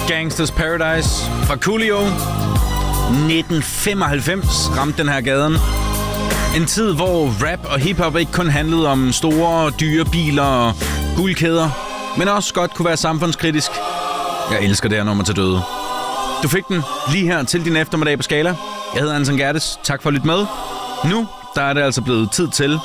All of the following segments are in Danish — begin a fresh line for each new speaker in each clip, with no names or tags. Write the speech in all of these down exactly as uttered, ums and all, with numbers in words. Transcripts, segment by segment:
Gangsters Paradise fra Coolio. nitten femoghalvfems ramte den her gaden. En tid, hvor rap og hiphop ikke kun handlede om store, dyre biler og guldkæder, men også godt kunne være samfundskritisk. Jeg elsker det her nummer til døde. Du fik den lige her til din eftermiddag på Skala. Jeg hedder Anton Gerdes. Tak for at lytte med. Nu der er det altså blevet tid til...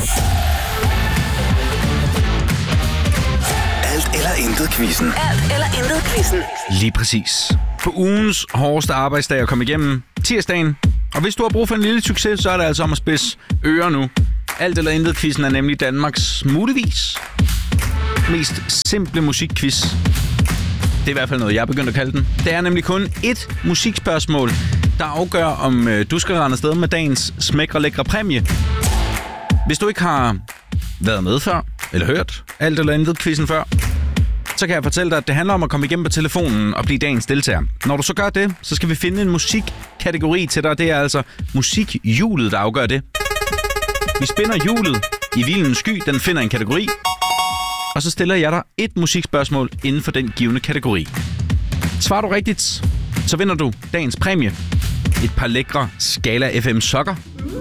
Alt eller intet quizzen.
Alt eller intet quizzen.
Lige præcis. På ugens hårdeste arbejdsdag at komme igennem, tirsdagen. Og hvis du har brug for en lille succes, så er det altså om at spidse ører nu. Alt eller intet quizzen er nemlig Danmarks muligvis mest simple musikquiz. Det er i hvert fald noget, jeg er begyndt at kalde den. Det er nemlig kun ét musikspørgsmål, der afgør, om øh, du skal rende afsted med dagens smækre lækre præmie. Hvis du ikke har været med før, eller hørt alt eller intet quizzen før, så kan jeg fortælle dig, at det handler om at komme igennem på telefonen og blive dagens deltager. Når du så gør det, så skal vi finde en musikkategori til dig. Det er altså musikhjulet, der afgør det. Vi spænder hjulet i hvilens sky, den finder en kategori, og så stiller jeg dig et musikspørgsmål inden for den givne kategori. Svarer du rigtigt, så vinder du dagens præmie. Et par lækre Skala F M sokker.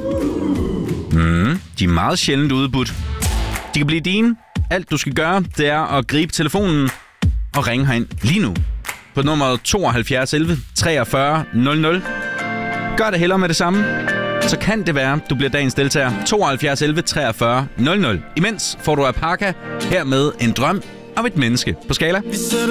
Mm, de er meget sjældent udbudt. De kan blive dine. Alt du skal gøre, det er at gribe telefonen og ringe herind lige nu på nummer tooghalvfjerds elleve treogfyrre nul nul. Gør det hellere med det samme, så kan det være, du bliver dagens deltager. tooghalvfjerds elleve treogfyrre nul nul. Imens får du af Parka her med En drøm om et menneske på Skala.